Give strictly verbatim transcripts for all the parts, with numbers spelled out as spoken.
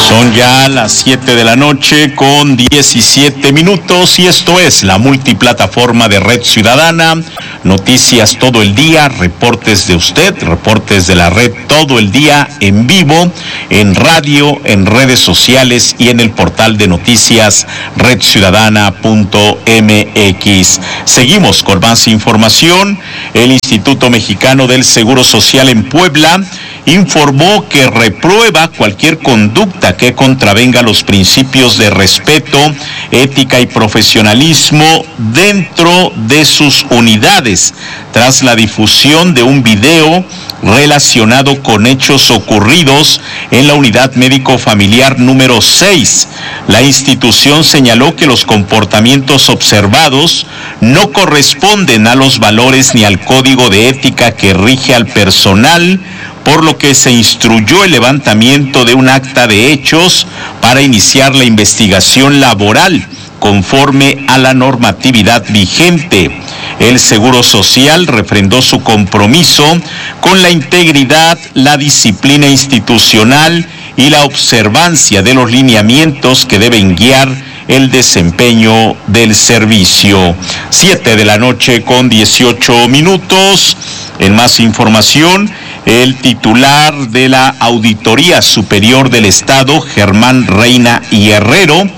Son ya las siete de la noche con diecisiete minutos y esto es la multiplataforma de Red Ciudadana, noticias todo el día, reportes de usted, reportes de la red todo el día en vivo, en radio, en redes sociales y en el portal de noticias red ciudadana punto m x. Seguimos con más información. El Instituto Mexicano del Seguro Social en Puebla informó que reprueba cualquier conducta que contravenga los principios de respeto, ética y profesionalismo dentro de sus unidades, tras la difusión de un video relacionado con hechos ocurridos en la unidad médico familiar número seis. La institución señaló que los comportamientos observados no corresponden a los valores ni al código de ética que rige al personal, por lo que se instruyó el levantamiento de un acta de hechos para iniciar la investigación laboral conforme a la normatividad vigente. El Seguro Social refrendó su compromiso con la integridad, la disciplina institucional y la observancia de los lineamientos que deben guiar el desempeño del servicio. Siete de la noche con dieciocho minutos. En más información, el titular de la Auditoría Superior del Estado, Germán Reina y Herrero,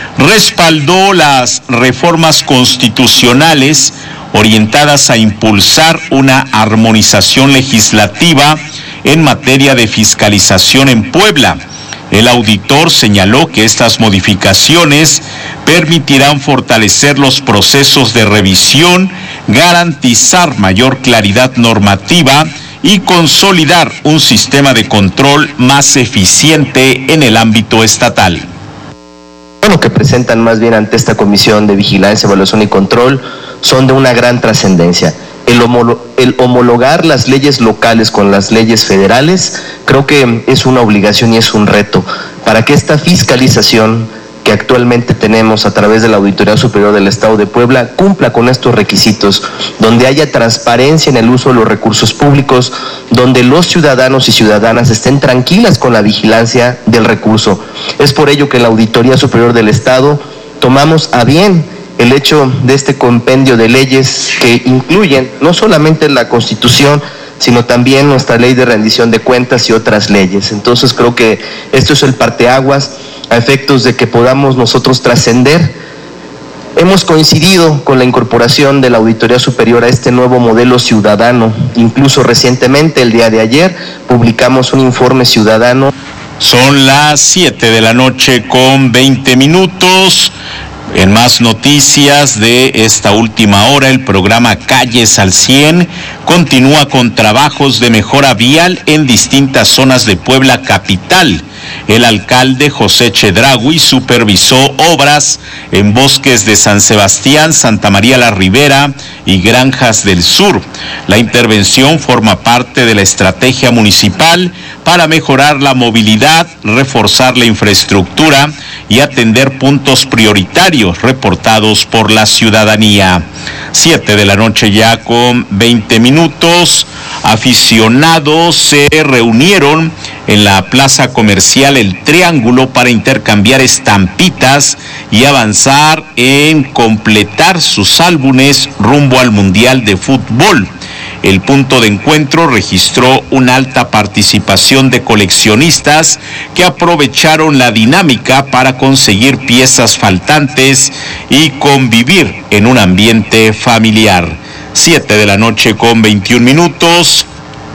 respaldó las reformas constitucionales orientadas a impulsar una armonización legislativa en materia de fiscalización en Puebla. El auditor señaló que estas modificaciones permitirán fortalecer los procesos de revisión, garantizar mayor claridad normativa y consolidar un sistema de control más eficiente en el ámbito estatal. Bueno, que presentan más bien ante esta Comisión de Vigilancia, Evaluación y Control son de una gran trascendencia. El, homolo- el homologar las leyes locales con las leyes federales creo que es una obligación y es un reto para que esta fiscalización que actualmente tenemos a través de la Auditoría Superior del Estado de Puebla cumpla con estos requisitos, donde haya transparencia en el uso de los recursos públicos, donde los ciudadanos y ciudadanas estén tranquilas con la vigilancia del recurso. Es por ello que en la Auditoría Superior del Estado tomamos a bien el hecho de este compendio de leyes que incluyen no solamente la Constitución, sino también nuestra ley de rendición de cuentas y otras leyes. Entonces creo que esto es el parteaguas a efectos de que podamos nosotros trascender. Hemos coincidido con la incorporación de la Auditoría Superior a este nuevo modelo ciudadano. Incluso recientemente, el día de ayer, publicamos un informe ciudadano. Son las siete de la noche con veinte minutos. En más noticias de esta última hora, el programa Calles al cien continúa con trabajos de mejora vial en distintas zonas de Puebla capital. El alcalde José Chedraui supervisó obras en bosques de San Sebastián, Santa María la Ribera y Granjas del Sur. La intervención forma parte de la estrategia municipal para mejorar la movilidad, reforzar la infraestructura y atender puntos prioritarios reportados por la ciudadanía. Siete de la noche ya con veinte minutos. Aficionados se reunieron en la plaza comercial El Triángulo para intercambiar estampitas y avanzar en completar sus álbumes rumbo al Mundial de Fútbol. El punto de encuentro registró una alta participación de coleccionistas que aprovecharon la dinámica para conseguir piezas faltantes y convivir en un ambiente familiar. Siete de la noche con veintiún minutos.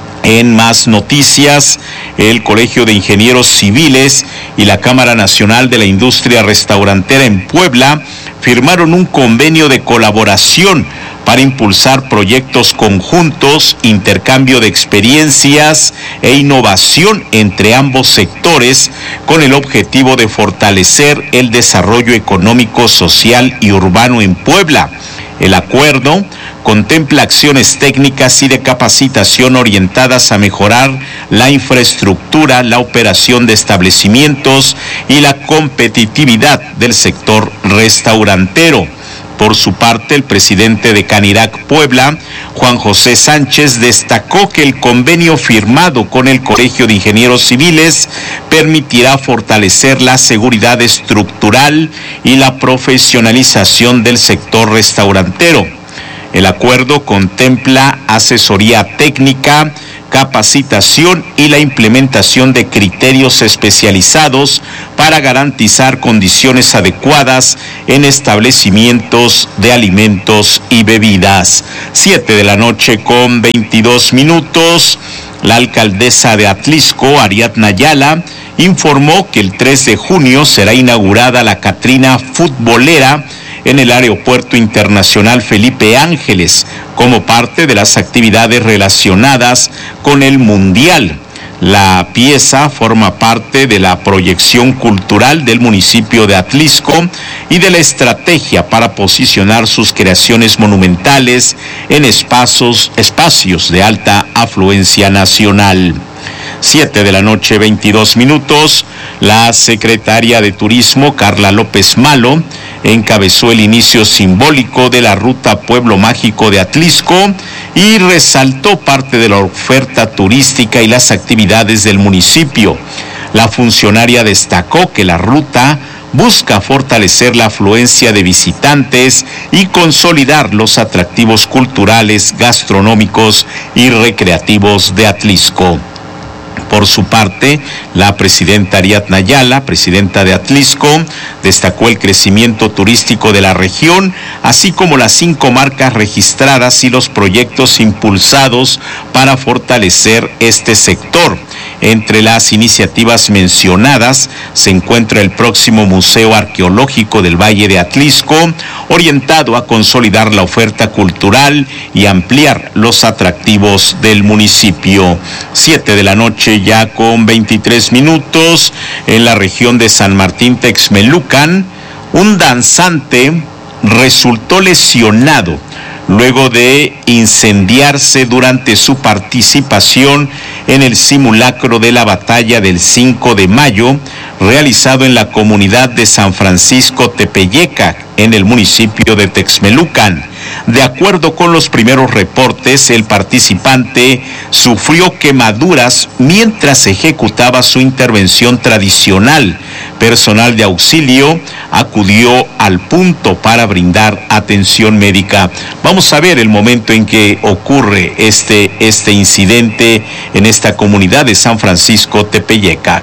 En más noticias, el Colegio de Ingenieros Civiles y la Cámara Nacional de la Industria Restaurantera en Puebla firmaron un convenio de colaboración para impulsar proyectos conjuntos, intercambio de experiencias e innovación entre ambos sectores, con el objetivo de fortalecer el desarrollo económico, social y urbano en Puebla. El acuerdo contempla acciones técnicas y de capacitación orientadas a mejorar la infraestructura, la operación de establecimientos y la competitividad del sector restaurantero. Por su parte, el presidente de Canirac Puebla, Juan José Sánchez, destacó que el convenio firmado con el Colegio de Ingenieros Civiles permitirá fortalecer la seguridad estructural y la profesionalización del sector restaurantero. El acuerdo contempla asesoría técnica, capacitación y la implementación de criterios especializados para garantizar condiciones adecuadas en establecimientos de alimentos y bebidas. Siete de la noche con veintidós minutos. La alcaldesa de Atlisco, Ariadna Ayala, informó que el tres de junio será inaugurada la Catrina Futbolera en el Aeropuerto Internacional Felipe Ángeles, como parte de las actividades relacionadas con el Mundial. La pieza forma parte de la proyección cultural del municipio de Atlisco y de la estrategia para posicionar sus creaciones monumentales en espacios, espacios de alta afluencia nacional. Siete de la noche, veintidós minutos. La secretaria de Turismo, Carla López Malo, encabezó el inicio simbólico de la Ruta Pueblo Mágico de Atlisco y resaltó parte de la oferta turística y las actividades del municipio. La funcionaria destacó que la ruta busca fortalecer la afluencia de visitantes y consolidar los atractivos culturales, gastronómicos y recreativos de Atlisco. Por su parte, la presidenta Ariadna Ayala, presidenta de Atlisco, destacó el crecimiento turístico de la región, así como las cinco marcas registradas y los proyectos impulsados para fortalecer este sector. Entre las iniciativas mencionadas se encuentra el próximo Museo Arqueológico del Valle de Atlisco, orientado a consolidar la oferta cultural y ampliar los atractivos del municipio. Siete de la noche ya con veintitrés minutos. En la región de San Martín Texmelucan, un danzante resultó lesionado luego de incendiarse durante su participación en el simulacro de la batalla del cinco de mayo, realizado en la comunidad de San Francisco Tepeyeca, en el municipio de Texmelucan. De acuerdo con los primeros reportes, el participante sufrió quemaduras mientras ejecutaba su intervención tradicional. Personal de auxilio acudió al punto para brindar atención médica. Vamos a ver el momento en que ocurre este, este incidente en esta comunidad de San Francisco Tepeyecac.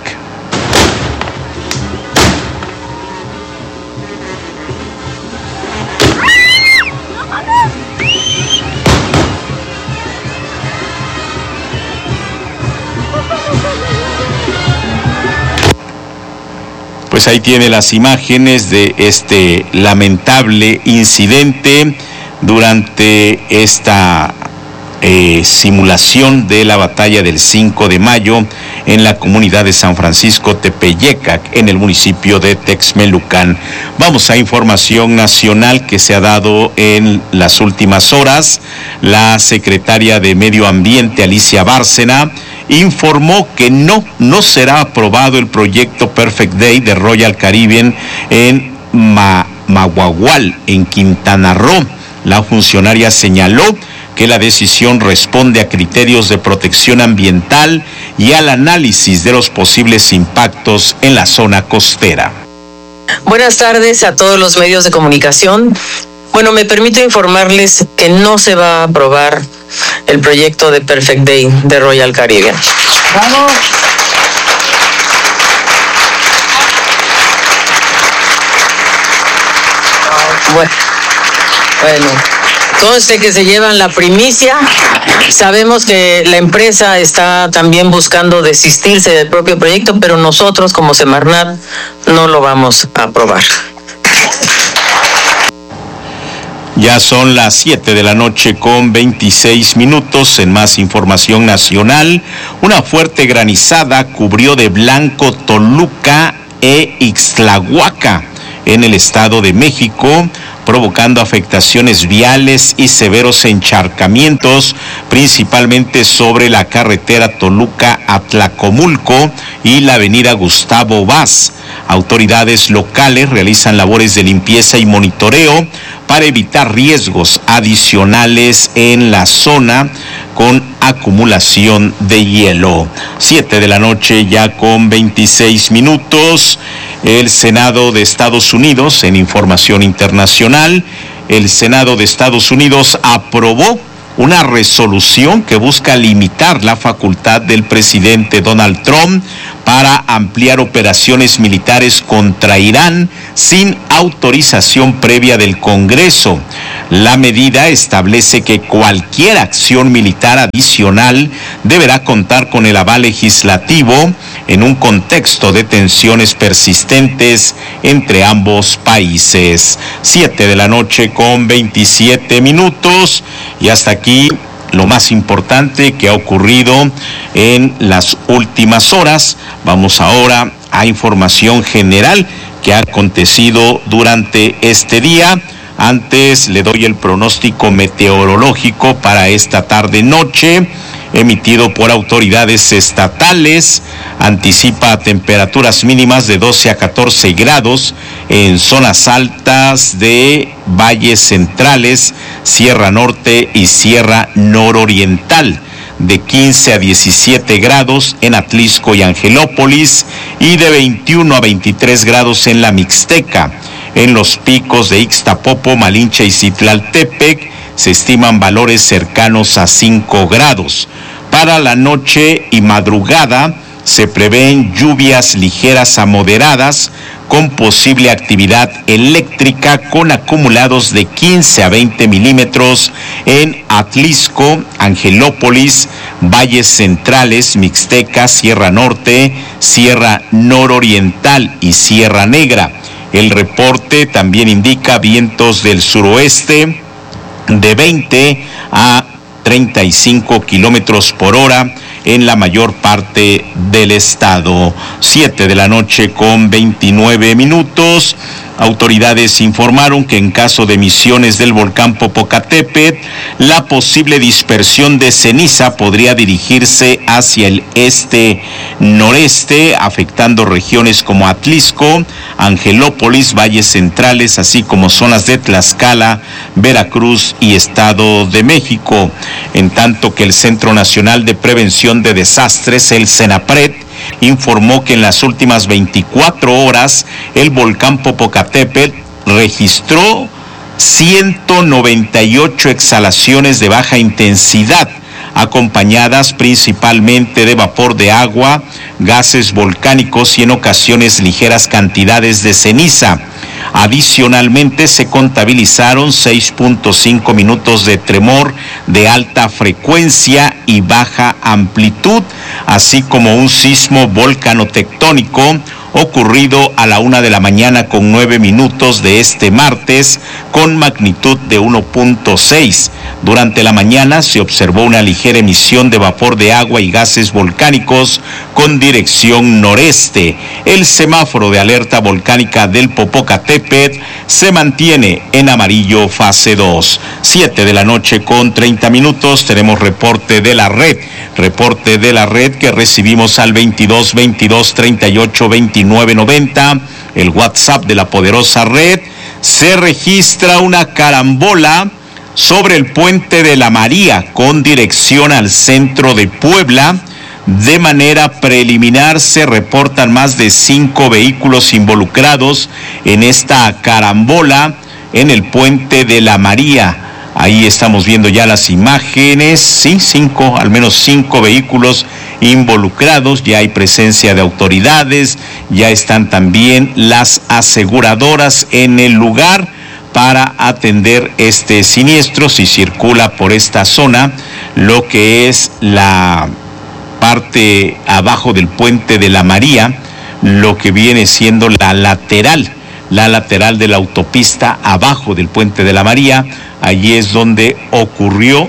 Pues ahí tiene las imágenes de este lamentable incidente durante esta eh, simulación de la batalla del cinco de mayo en la comunidad de San Francisco Tepeyecac, en el municipio de Texmelucan. Vamos a información nacional que se ha dado en las últimas horas. La secretaria de Medio Ambiente, Alicia Bárcena, informó que no, no será aprobado el proyecto Perfect Day de Royal Caribbean en Ma, Maguagual, en Quintana Roo. La funcionaria señaló que la decisión responde a criterios de protección ambiental y al análisis de los posibles impactos en la zona costera. Buenas tardes a todos los medios de comunicación. Bueno, me permito informarles que no se va a aprobar el proyecto de Perfect Day de Royal Caribbean. ¡Vamos! Bueno, bueno, conste que se llevan la primicia. Sabemos que la empresa está también buscando desistirse del propio proyecto, pero nosotros como Semarnat no lo vamos a aprobar. Ya son las siete de la noche con veintiséis minutos. En más información nacional, una fuerte granizada cubrió de blanco Toluca e Ixtlahuaca en el Estado de México, provocando afectaciones viales y severos encharcamientos, principalmente sobre la carretera Toluca a Tlacomulco y la avenida Gustavo Vaz. Autoridades locales realizan labores de limpieza y monitoreo para evitar riesgos adicionales en la zona con acumulación de hielo. Siete de la noche ya con veintiséis minutos. El Senado de Estados Unidos, en información internacional, el Senado de Estados Unidos aprobó una resolución que busca limitar la facultad del presidente Donald Trump para ampliar operaciones militares contra Irán sin autorización previa del Congreso. La medida establece que cualquier acción militar adicional deberá contar con el aval legislativo en un contexto de tensiones persistentes entre ambos países. Siete de la noche con veintisiete minutos y hasta aquí lo más importante que ha ocurrido en las últimas horas. Vamos ahora a información general que ha acontecido durante este día. Antes le doy el pronóstico meteorológico para esta tarde-noche, emitido por autoridades estatales. Anticipa temperaturas mínimas de doce a catorce grados en zonas altas de valles centrales, Sierra Norte y Sierra Nororiental, de quince a diecisiete grados en Atlisco y Angelópolis y de veintiuno a veintitrés grados en la Mixteca. En los picos de Ixtapopo, Malinche y Citlaltepec se estiman valores cercanos a cinco grados. Para la noche y madrugada se prevén lluvias ligeras a moderadas con posible actividad eléctrica con acumulados de quince a veinte milímetros en Atlisco, Angelópolis, Valles Centrales, Mixteca, Sierra Norte, Sierra Nororiental y Sierra Negra. El reporte también indica vientos del suroeste de veinte a treinta y cinco kilómetros por hora en la mayor parte del estado. Siete de la noche con veintinueve minutos. Autoridades informaron que en caso de emisiones del volcán Popocatépetl, la posible dispersión de ceniza podría dirigirse hacia el este-noreste, afectando regiones como Atlisco, Angelópolis, Valles Centrales, así como zonas de Tlaxcala, Veracruz y Estado de México. En tanto que el Centro Nacional de Prevención de Desastres, el CENAPRED, informó que en las últimas veinticuatro horas el volcán Popocatépetl registró ciento noventa y ocho exhalaciones de baja intensidad, acompañadas principalmente de vapor de agua, gases volcánicos y en ocasiones ligeras cantidades de ceniza. Adicionalmente se contabilizaron seis punto cinco minutos de tremor de alta frecuencia y baja amplitud, así como un sismo volcanotectónico ocurrido a la una de la mañana con nueve minutos de este martes con magnitud de uno punto seis. Durante la mañana se observó una ligera emisión de vapor de agua y gases volcánicos con dirección noreste. El semáforo de alerta volcánica del Popocatépetl se mantiene en amarillo fase dos. Siete de la noche con treinta minutos. Tenemos reporte de la red. Reporte de la red que recibimos al veintidós veintidós treinta y ocho veintinueve noventa. El WhatsApp de la poderosa red. Se registra una carambola sobre el puente de la María con dirección al centro de Puebla. De manera preliminar se reportan más de cinco vehículos involucrados en esta carambola en el puente de la María. Ahí estamos viendo ya las imágenes, sí, cinco, al menos cinco vehículos involucrados, ya hay presencia de autoridades, ya están también las aseguradoras en el lugar para atender este siniestro si circula por esta zona, lo que es la parte abajo del puente de la María, lo que viene siendo la lateral, la lateral de la autopista abajo del puente de la María. Allí es donde ocurrió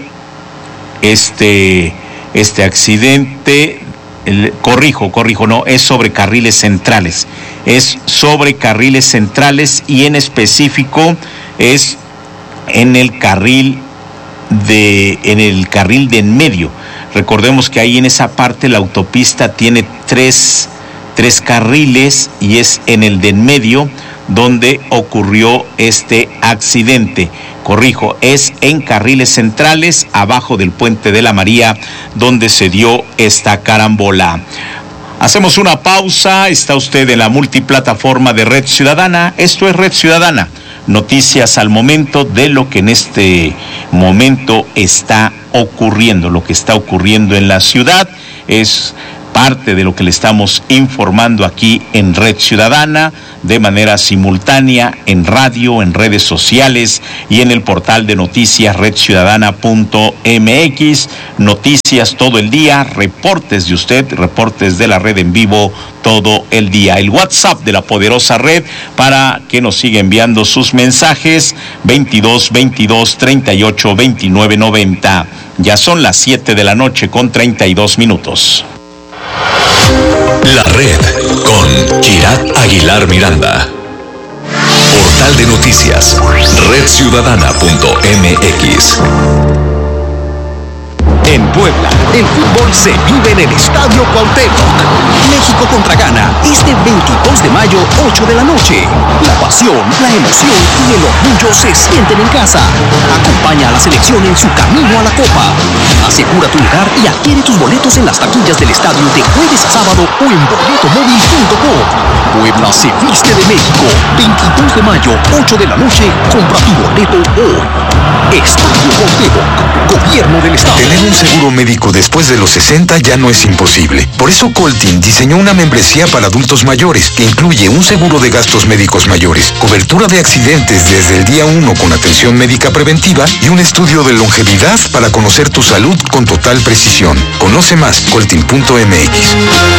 este, este accidente. El, corrijo, corrijo, no, es sobre carriles centrales. Es sobre carriles centrales y en específico es en el carril de, en el carril de en medio. Recordemos que ahí en esa parte la autopista tiene tres, tres carriles y es en el de en medio donde ocurrió este accidente. Corrijo, es en carriles centrales, abajo del Puente de la María, donde se dio esta carambola. Hacemos una pausa, está usted en la multiplataforma de Red Ciudadana, esto es Red Ciudadana, noticias al momento de lo que en este momento está ocurriendo, lo que está ocurriendo en la ciudad, es parte de lo que le estamos informando aquí en Red Ciudadana, de manera simultánea, en radio, en redes sociales y en el portal de noticias red ciudadana punto m x. Noticias todo el día, reportes de usted, reportes de la red en vivo todo el día. El WhatsApp de la poderosa red para que nos siga enviando sus mensajes, veintidós veintidós treinta y ocho veintinueve noventa. Ya son las siete de la noche con treinta y dos minutos. La red con Kirat Aguilar Miranda. Portal de noticias red ciudadana punto m x. En Puebla, el fútbol se vive en el Estadio Cuauhtémoc. México contra Ghana, este veintidós de mayo, ocho de la noche. La pasión, la emoción y el orgullo se sienten en casa. Acompaña a la selección en su camino a la Copa. Asegura tu lugar y adquiere tus boletos en las taquillas del estadio de jueves a sábado o en boleto móvil punto com. Puebla se viste de México. veintidós de mayo, ocho de la noche. Compra tu boleto hoy. Estadio Cuauhtémoc, Gobierno del Estado. Tener un seguro médico después de los sesenta ya no es imposible. Por eso Coltin diseñó una membresía para adultos mayores que incluye un seguro de gastos médicos mayores, cobertura de accidentes desde el día uno con atención médica preventiva y un estudio de longevidad para conocer tu salud con total precisión. Conoce más, coltin punto m x.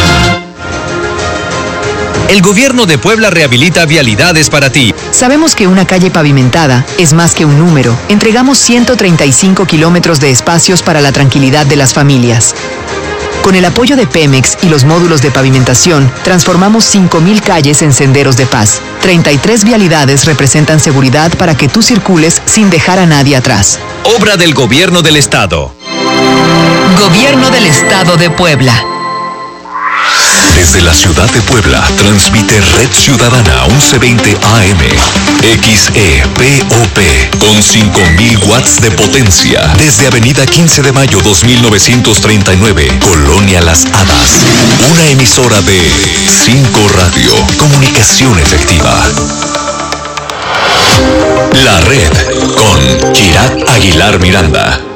El gobierno de Puebla rehabilita vialidades para ti. Sabemos que una calle pavimentada es más que un número. Entregamos ciento treinta y cinco kilómetros de espacios para la tranquilidad de las familias. Con el apoyo de Pemex y los módulos de pavimentación, transformamos cinco mil calles en senderos de paz. treinta y tres vialidades representan seguridad para que tú circules sin dejar a nadie atrás. Obra del Gobierno del Estado. Gobierno del Estado de Puebla. Desde la ciudad de Puebla, transmite Red Ciudadana once veinte A M, X E P O P, con cinco mil watts de potencia, desde Avenida quince de mayo dos mil novecientos treinta y nueve, Colonia Las Hadas. Una emisora de cinco Radio, comunicación efectiva. La red con Kirat Aguilar Miranda.